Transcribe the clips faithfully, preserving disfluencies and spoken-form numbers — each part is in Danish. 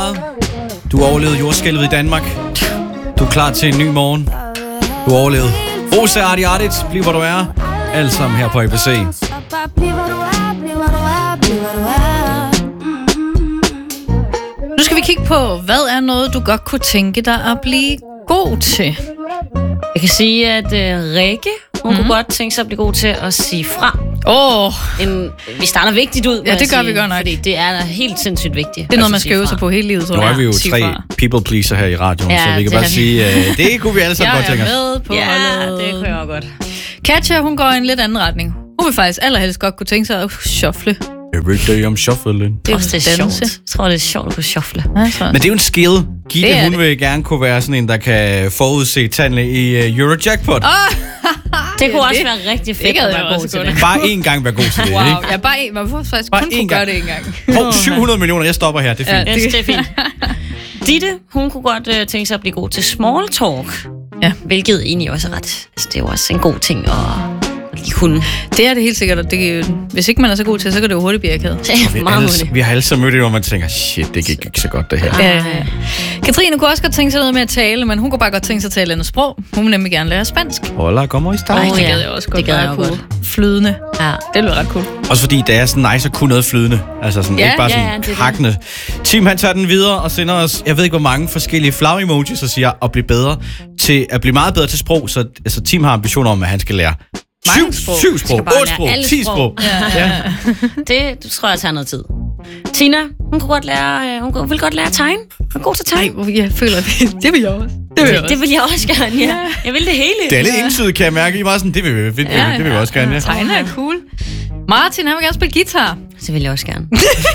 meget. Du har overlevet jordskælvet i Danmark. Du er klar til en ny morgen. Du har overlevet. Rosa Arti Artit, bliv hvor du er. Alt sammen her på A B C. Nu skal vi kigge på, hvad er noget, du godt kunne tænke dig at blive god til? Jeg kan sige, at uh, Rikke, hun mm-hmm. kunne godt tænke sig at blive god til at sige fra. Åh! Oh. Vi starter vigtigt ud, ja, det gør sige, vi godt nok. Fordi det er helt sindssygt vigtigt. Det er noget, man skal øve sig på hele livet, tror jeg. Nu er vi jo tre people pleaser her i radioen, ja, så vi kan bare sige, uh, det kunne vi alle sammen godt tænke os. Jeg er med på ja, holdet. det kunne jeg også godt. Katja, hun går i en lidt anden retning. Hun vil faktisk allerhelst godt kunne tænke sig at shuffle. Every day I'm shuffling. Det er også det er sjovt. Jeg tror, det er sjovt at kunne shuffle. Ja, men det er jo en skill. Gitte, hun det. vil gerne kunne være sådan en, der kan forudse tallene i uh, Eurojackpot. Oh! Det kunne også være rigtig fedt at være god til det. Bare én gang være god til det, wow. ikke? Ja, bare én. Man får faktisk bare kun kunne gøre det en gang. Hov, syv hundrede millioner, jeg stopper her. Det er fint. Ja, det, det er fint. Ditte, hun kunne godt uh, tænke sig at blive god til small talk. Ja. Hvilket egentlig også er ret. Altså, det er jo også en god ting at lige kunne. Det er det helt sikkert. Det, hvis ikke man er så god til, så kan det jo hurtigt blive akavet. Vi, vi har alle så mødt det, hvor man tænker, shit, det gik ikke så godt det her. Ja, ja. Katrine kunne også godt tænke sig noget med at tale, men hun kunne bare godt tænke sig at tale andet sprog. Hun vil nemlig gerne lære spansk. Hola, como está? Ej, det gad jeg også godt. Det gad jeg cool. godt. Flydende. Ja, det lyder ret cool. Også fordi det er sådan nice at kunne noget flydende. Altså sådan, ja, ikke bare sådan ja, ja, hakkende. Tim, han tager den videre og sender os, jeg ved ikke hvor mange forskellige flag-emojis, og siger at blive bedre til, at blive meget bedre til sprog. Så altså, Tim har ambitioner om, at han skal lære Syv sprog, syv sprog, otte sprog, ti sprog. Ja, ja. Ja. Det tror jeg tager noget tid. Tina, hun kunne godt lære, hun vil godt lære at tegne. Hun er god til at tegne. Ej, jeg føler, det vil jeg også. Det vil jeg også, det vil jeg også gerne, ja. Jeg vil det hele. Det er lidt entydigt, kan jeg mærke. I meget sådan, det vil vi, det vil, ja, det vil vi også gerne, ja. Tegne er cool. Martin, han vil gerne spille guitar. Det vil jeg også gerne.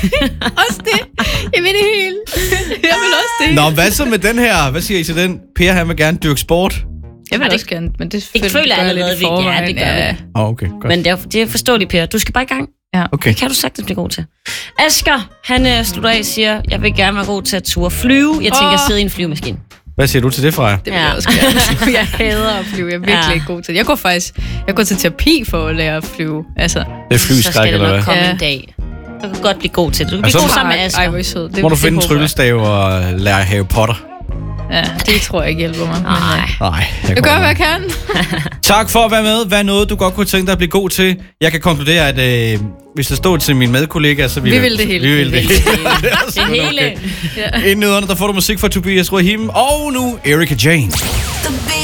Også det. Jeg vil det hele. Jeg vil også det. Nå, hvad så med den her? Hvad siger I til den? Per, han vil gerne dyrke sport. Jeg vil også gerne, men det jeg føler jeg allerede, vi ja, det gør ja. Oh, okay, godt. Men det er, det er forståeligt, Per. Du skal bare i gang. Ja. Okay. Det kan du sagtens blive god til. Asger, han uh, slutter af og siger, jeg vil gerne være god til at turde flyve. Jeg tænker at sidde i en flyvemaskine. Hvad siger du til det, Freja? Det vil ja. jeg også gerne. Jeg hader at flyve. Jeg er virkelig ja. ikke god til det. Jeg går faktisk jeg går til terapi for at lære at flyve. Altså, det er flyskræk, eller hvad? Så skal det nok komme ja. en dag. Du kan godt blive god til det. Du kan blive god sammen med Asger. Ej, hvor er sød. Det, må du finde en tryllestav og lære Harry Potter. Ja, det tror jeg ikke hjælper mig. Nej. Nej. Jeg, jeg gør, hvad jeg kan. Tak for at være med. Hvad er noget, du godt kunne tænke dig at blive god til? Jeg kan konkludere, at øh, hvis det stod til min medkollega, så ville vi vil det hele. Vi vil det hele. Det hele. Inden nødderne, der får du musik fra Tobias Rahim. Og nu Erika Jane.